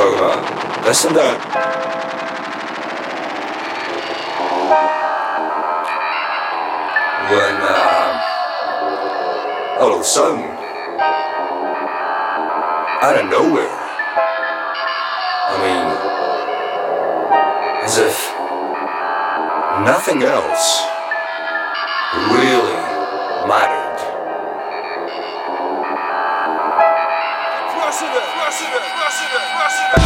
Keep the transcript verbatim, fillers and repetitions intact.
over. Listen to when uh, all of a sudden, out of nowhere, I mean, as if nothing else